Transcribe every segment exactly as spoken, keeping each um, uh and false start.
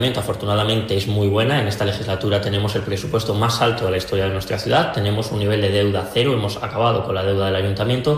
Afortunadamente es muy buena. En esta legislatura tenemos el presupuesto más alto de la historia de nuestra ciudad, tenemos un nivel de deuda cero, hemos acabado con la deuda del ayuntamiento.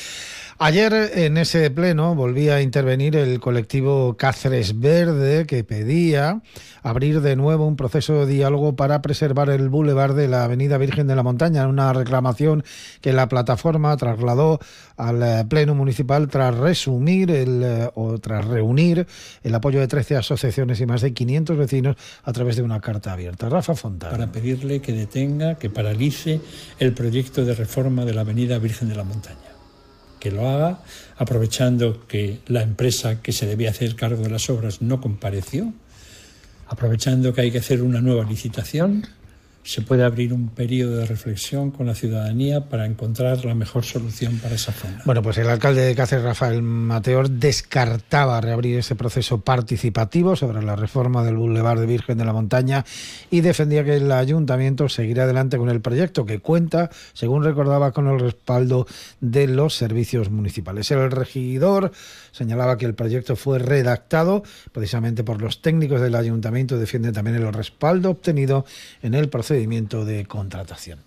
Ayer en ese pleno volvía a intervenir el colectivo Cáceres Verde, que pedía abrir de nuevo un proceso de diálogo para preservar el bulevar de la Avenida Virgen de la Montaña, una reclamación que la plataforma trasladó al pleno municipal tras resumir el, o tras reunir el apoyo de trece asociaciones y más de quinientos vecinos a través de una carta abierta. Rafa Fontana. Para pedirle que detenga, que paralice el proyecto de reforma de la Avenida Virgen de la Montaña. Que lo haga, aprovechando que la empresa que se debía hacer cargo de las obras no compareció, aprovechando que hay que hacer una nueva licitación, se puede abrir un periodo de reflexión con la ciudadanía para encontrar la mejor solución para esa zona. Bueno, pues el alcalde de Cáceres, Rafael Mateos, descartaba reabrir ese proceso participativo sobre la reforma del Boulevard de Virgen de la Montaña y defendía que el ayuntamiento seguirá adelante con el proyecto, que cuenta, según recordaba, con el respaldo de los servicios municipales. El regidor señalaba que el proyecto fue redactado precisamente por los técnicos del ayuntamiento y defiende también el respaldo obtenido en el procedimiento de contratación.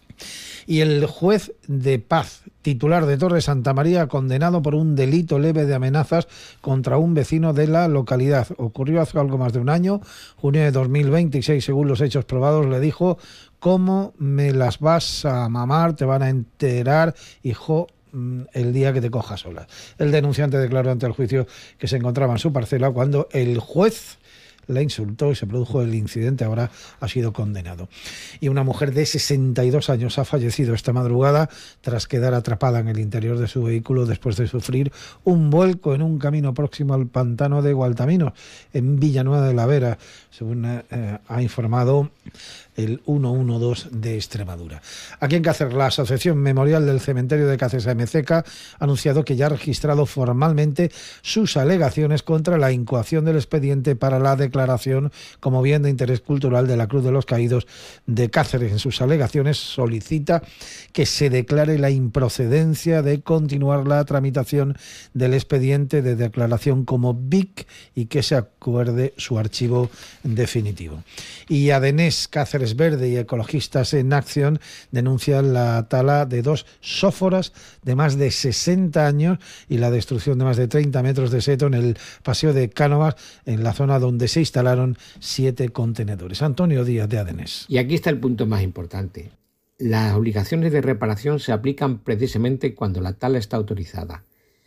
Y el juez de paz titular de Torre Santa María, condenado por un delito leve de amenazas contra un vecino de la localidad. Ocurrió hace algo más de un año, junio de dos mil veintiséis, según los hechos probados, le dijo: ¿cómo me las vas a mamar? Te van a enterar, hijo, el día que te cojas sola. El denunciante declaró ante el juicio que se encontraba en su parcela cuando el juez le insultó y se produjo el incidente. Ahora ha sido condenado. Y una mujer de sesenta y dos años ha fallecido esta madrugada tras quedar atrapada en el interior de su vehículo después de sufrir un vuelco en un camino próximo al pantano de Gualtaminos, en Villanueva de la Vera, según eh, ha informado el ciento doce de Extremadura. Aquí en Cáceres, la Asociación Memorial del Cementerio de Cáceres A M C K ha anunciado que ya ha registrado formalmente sus alegaciones contra la incoación del expediente para la declaración como bien de interés cultural de la Cruz de los Caídos de Cáceres. En sus alegaciones solicita que se declare la improcedencia de continuar la tramitación del expediente de declaración como B I C y que se acuerde su archivo definitivo. Y Adenés Cáceres Verde y Ecologistas en Acción denuncian la tala de dos sóforas de más de sesenta años y la destrucción de más de treinta metros de seto en el Paseo de Cánovas, en la zona donde se instalaron siete contenedores. Antonio Díaz, de Adenés. Y aquí está el punto más importante. Las obligaciones de reparación se aplican precisamente cuando la tala está autorizada.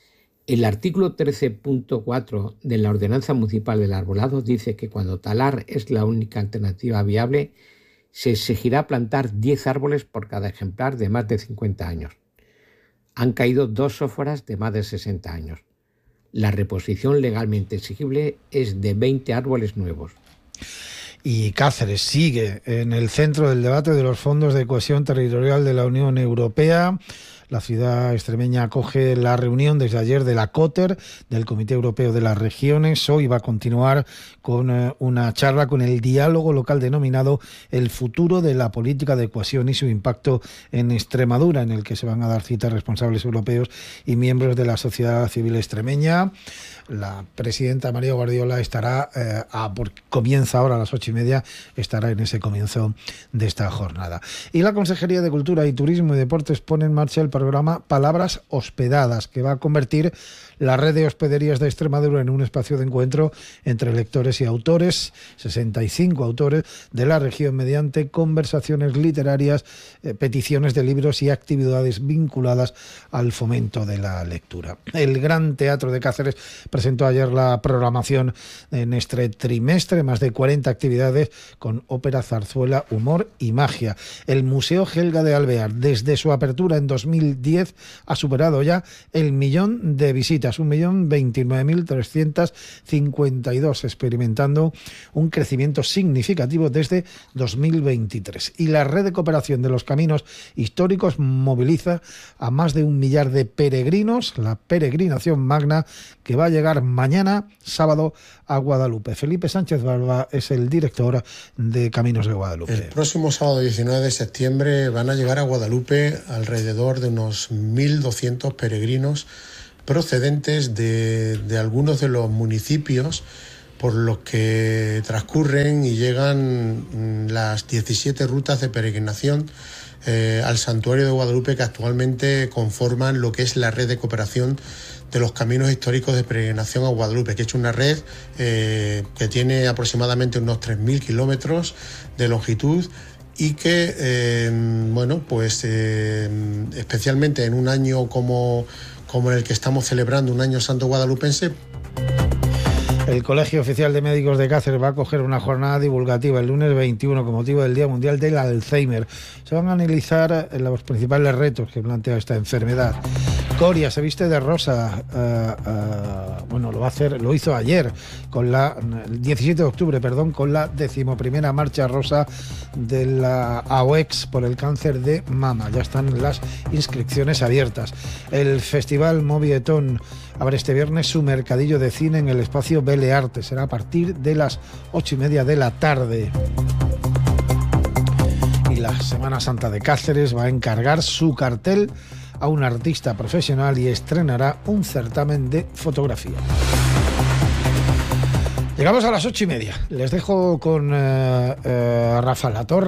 El artículo trece punto cuatro de la Ordenanza Municipal del Arbolado dice que cuando talar es la única alternativa viable, se exigirá plantar diez árboles por cada ejemplar de más de cincuenta años. Han caído dos sóforas de más de sesenta años. La reposición legalmente exigible es de veinte árboles nuevos. Y Cáceres sigue en el centro del debate de los fondos de cohesión territorial de la Unión Europea. La ciudad extremeña acoge la reunión desde ayer de la COTER, del Comité Europeo de las Regiones. Hoy va a continuar con eh, una charla con el diálogo local denominado El futuro de la política de cohesión y su impacto en Extremadura, en el que se van a dar cita responsables europeos y miembros de la sociedad civil extremeña. La presidenta María Guardiola estará, eh, a, por, comienza ahora a las ocho y media, estará en ese comienzo de esta jornada. Y la Consejería de Cultura y Turismo y Deportes pone en marcha el programa Palabras Hospedadas, que va a convertir la red de hospederías de Extremadura en un espacio de encuentro entre lectores y autores, sesenta y cinco autores de la región, mediante conversaciones literarias, eh, peticiones de libros y actividades vinculadas al fomento de la lectura. El Gran Teatro de Cáceres presentó ayer la programación en este trimestre, más de cuarenta actividades con ópera, zarzuela, humor y magia. El Museo Helga de Alvear, desde su apertura en dos mil diez, ha superado ya el millón de visitas, un millón veintinueve mil trescientos cincuenta y dos, experimentando un crecimiento significativo desde dos mil veintitrés. Y la red de cooperación de los caminos históricos moviliza a más de un millar de peregrinos, la peregrinación magna que va a llegar mañana, sábado, a Guadalupe. Felipe Sánchez Barba es el director de Caminos de Guadalupe. El próximo sábado diecinueve de septiembre van a llegar a Guadalupe alrededor de unos mil doscientos peregrinos procedentes de, de algunos de los municipios por los que transcurren y llegan las diecisiete rutas de peregrinación eh, al santuario de Guadalupe, que actualmente conforman lo que es la red de cooperación de los caminos históricos de peregrinación a Guadalupe, que es una red eh, que tiene aproximadamente unos tres mil kilómetros de longitud y que, eh, bueno, pues eh, especialmente en un año como, como el que estamos celebrando, un año santo guadalupense. El Colegio Oficial de Médicos de Cáceres va a acoger una jornada divulgativa el lunes veintiuno con motivo del Día Mundial del Alzheimer. Se van a analizar los principales retos que plantea esta enfermedad. Coria se viste de rosa, uh, uh, bueno, lo va a hacer, lo hizo ayer, con la, el diecisiete de octubre, perdón, con la decimoprimera marcha rosa de la A O E X por el cáncer de mama. Ya están las inscripciones abiertas. El Festival Movietón abre este viernes su mercadillo de cine en el espacio Belle Arte. Será a partir de las ocho y media de la tarde. Y la Semana Santa de Cáceres va a encargar su cartel a un artista profesional y estrenará un certamen de fotografía. Llegamos a las ocho y media. Les dejo con uh, uh, Rafa Latorre.